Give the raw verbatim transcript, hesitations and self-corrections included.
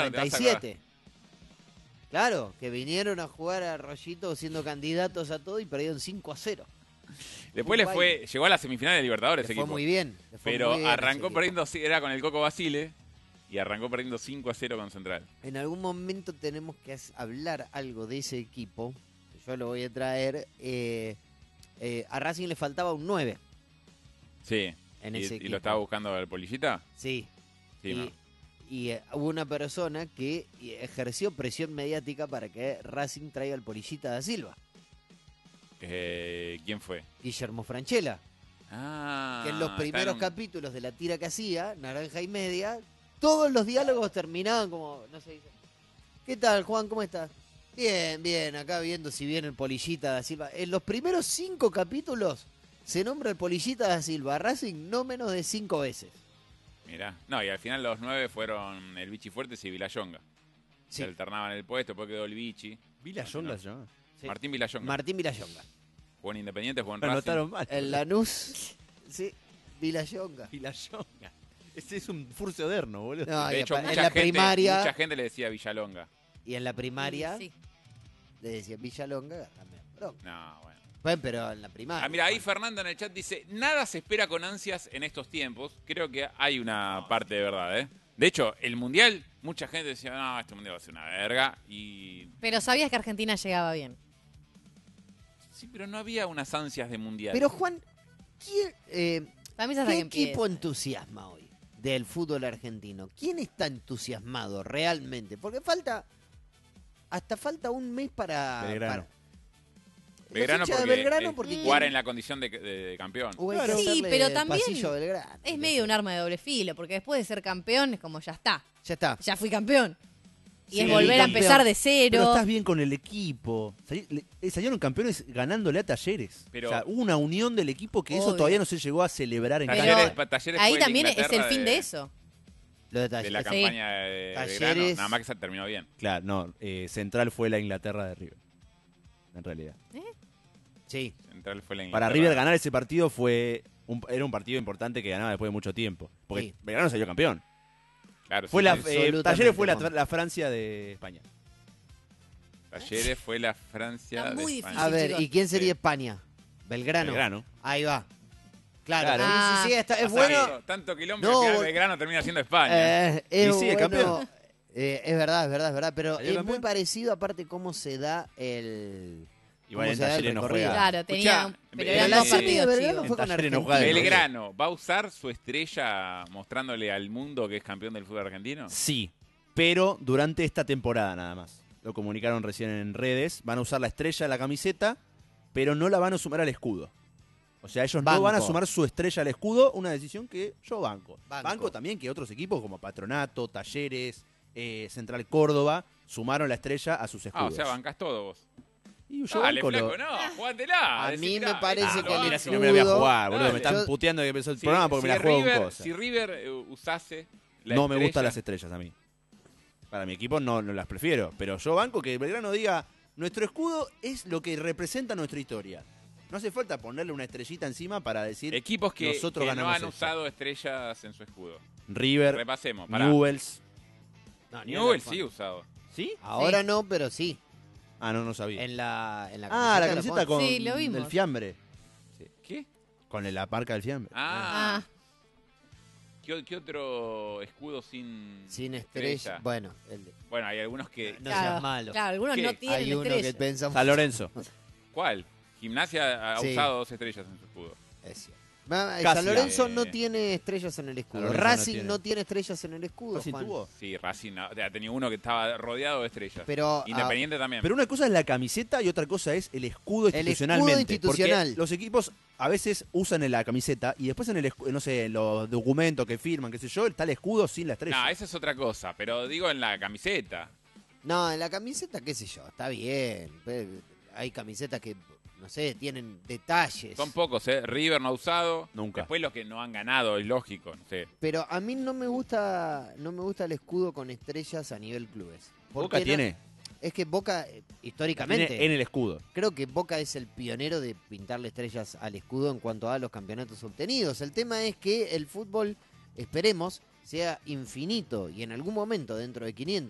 acordar, noventa y siete. Claro, que vinieron a jugar a Rollito siendo candidatos a todo y perdieron cinco a cero. Después le fue, llegó a la semifinal de Libertadores Le ese fue equipo. muy bien. le fue Pero muy bien arrancó ese perdiendo, era con el Coco Basile, y arrancó perdiendo cinco a cero con Central. equipo. En algún momento tenemos que as- hablar algo de ese equipo. Yo lo voy a traer. Eh, eh, a Racing le faltaba un nueve. Sí. En ¿Y, ese y equipo. lo estaba buscando el Polillita? Sí. Sí, y ¿no? y, eh, hubo una persona que ejerció presión mediática para que Racing traiga al Polillita da Silva, Eh, ¿Quién fue? Guillermo Franchella, Ah, que en los está primeros un- capítulos de la tira que hacía, Naranja y Media, todos los diálogos terminaban como, no sé, dice, ¿qué tal, Juan? ¿Cómo estás? Bien, bien, acá viendo si viene el Polillita da Silva. En los primeros cinco capítulos se nombra el Polillita da Silva a Racing no menos de cinco veces. Mirá. No, y al final los nueve fueron el Vichy Fuertes y Vilayonga. Sí. Se alternaban el puesto, después quedó el Vichy. Vilayonga se llama. Sí. Martín Vilayonga. Martín Vilayonga. Jugó en Independiente, jugó en Lo Racing. anotaron mal. El Lanús, sí, Vilayonga. Vilayonga. Ese es un furcio derno, boludo. No, y De hecho, apa- en mucha la gente, primaria mucha gente le decía Villalonga. y en la primaria Sí. le decían Villalonga también. Bronca. No, bueno. Bueno, pero en la primaria. Ah, mira, ahí Fernanda en el chat dice, nada se espera con ansias en estos tiempos. Creo que hay una parte de verdad, ¿eh? De hecho, el Mundial, mucha gente decía, no, este Mundial va a ser una verga. Y Pero sabías que Argentina llegaba bien. sí, pero no había unas ansias de Mundial. Pero Juan, ¿quién, eh, Para mí es hasta ¿qué que empieza. equipo entusiasma hoy del fútbol argentino? ¿Quién está entusiasmado realmente? Porque falta, hasta falta un mes para... Belgrano. para- Belgrano Los hinchas de porque, Belgrano es porque jugar quieren- en la condición de, de- de campeón. o hay que Claro. Sí, hacerle pero el también pasillo a Belgrano. Es medio un arma de doble filo, porque después de ser campeón es como ya está. Ya está. Ya fui campeón. Y Sí, es volver a campeón. empezar de cero. Pero estás bien con el equipo. Sali- le- eh, Salieron campeones ganándole a Talleres. Pero- o sea, hubo una unión del equipo que eso Obvio. todavía no se llegó a celebrar en Pero Talleres, cancha. pa- Talleres Ahí fue la también es el Inglaterra fin de eso. Lo de De la Talleres. Sí. campaña de Talleres. Belgrano. Nada más que se terminó bien. Claro, no. eh, Central fue la Inglaterra de River. En realidad. Sí. Central fue la Para Inglaterra. River ganar ese partido fue un- era un partido importante que ganaba después de mucho tiempo. Porque Sí. Belgrano salió campeón. Claro, Fue sí, la, sí. eh, Absolutamente, Talleres fue la, Juan. la Francia de España. Talleres fue la Francia Está de muy España. A Sí, ver, chicos. ¿y quién sería Sí. España? Belgrano. Belgrano. Ahí va. Claro, Claro. sí, sí, sí, está- es Pasa bueno. que Tanto quilombo No, que al final bol- Belgrano termina siendo España. Eh, es Y sí, es bueno, campeón. eh, es verdad, es verdad, es verdad, pero ¿Salió es campeón? muy parecido aparte cómo se da el... Igual cómo en se da el Talleres no recorrido. juega. Claro, tenía. Escuchá, pero pero eran la dos serie de partidos Belgrano chicos. fue con Talleres no Argentina. juega de Belgrano, ¿va a usar su estrella mostrándole al mundo que es campeón del fútbol argentino? Sí, pero durante esta temporada nada más. Lo comunicaron recién en redes. Van a usar la estrella de la camiseta, pero no la van a sumar al escudo. O sea, ellos Banco. no van a sumar su estrella al escudo, una decisión que yo banco. Banco. Banco, también que otros equipos como Patronato, Talleres, eh, Central Córdoba, sumaron la estrella a sus Ah, escudos. o sea, bancás todo vos. Y yo Dale, banco lo- flaco, no, jugátela. A Decí, mí mirá, me parece esto Ah, que lo el mira, banco. si no me la voy a escudo- jugar, boludo. Dale. Me están Yo- puteando que empezó el Si- programa porque si me la juego River, con cosas. Si River eh, usase la No me estrella- gustan las estrellas a mí. Para mi equipo no, no las prefiero. Pero yo banco que Belgrano diga, nuestro escudo es lo que representa nuestra historia. No hace falta ponerle una estrellita encima para decir Equipos que, nosotros que no ganamos han esto. usado estrellas en su escudo. River, Repasemos, pará. Newells. No, ni Newell una- sí usado. ¿Sí? Ahora Sí. no, pero sí. Ah, no, no sabía. En la, en la Ah, la de camiseta Juan. con Sí, lo vimos. el fiambre. ¿Qué? Con la marca del fiambre. Ah. Ah, ¿Qué, qué otro escudo sin, Sin estrella. Bueno, el- Bueno, hay algunos que... no claro, seas malo. Claro, algunos ¿Qué? no tienen Hay uno estrella. que pensamos... San Lorenzo. ¿Cuál? Gimnasia ha Sí. usado dos estrellas en su escudo. Es cierto. Va, Casi. San Lorenzo Eh, no tiene estrellas en el escudo. San Lorenzo Racing no no tiene. tiene. estrellas en el escudo, ¿Racing Juan. tuvo? Sí, Racing ha ha tenido uno que estaba rodeado de estrellas. Pero, Independiente también. Pero una cosa es la camiseta y otra cosa es el escudo El institucionalmente. escudo institucional. Porque los equipos a veces usan en la camiseta y después en el escu- no sé, en los documentos que firman, qué sé yo, está el escudo sin la estrella. No, esa es otra cosa, pero digo en la camiseta. No, en la camiseta, qué sé yo, está bien. Pe- Hay camisetas que, no sé, tienen detalles. Son pocos, ¿eh? River no ha usado. Nunca. Después los que no han ganado, es lógico, no sé. Pero a mí no me gusta no me gusta el escudo con estrellas a nivel clubes. ¿Por Boca qué no? tiene, Es que Boca, eh, históricamente, tiene en el escudo. creo que Boca es el pionero de pintarle estrellas al escudo en cuanto a los campeonatos obtenidos. El tema es que el fútbol, esperemos, sea infinito y en algún momento, dentro de quinientos